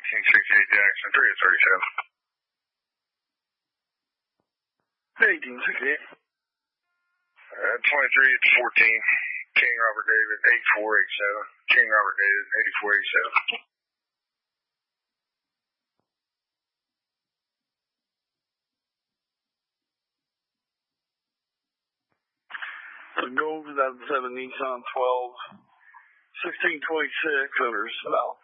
1868 Jackson, 3 at 37. 1868. 23 at 14. King Robert David, 8487. King Robert David, 8487. The gold 2007 Nissan 12, 1626 owners south.